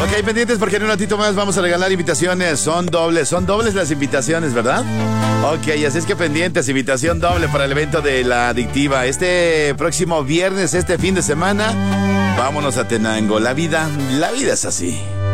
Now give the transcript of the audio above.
Ok, pendientes porque en un ratito más vamos a regalar invitaciones. Son dobles las invitaciones, ¿verdad? Ok, así es que pendientes, invitación doble para el evento de La Adictiva. Este próximo viernes, este fin de semana, vámonos a Tenango. La vida es así.